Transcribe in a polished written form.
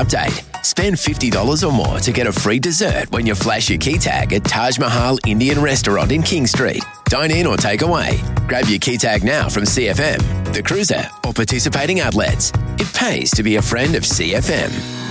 update. Spend $50 or more to get a free dessert when you flash your key tag at Taj Mahal Indian Restaurant in King Street. Dine in or take away. Grab your key tag now from CFM, The Cruiser, or participating outlets. It pays to be a friend of CFM.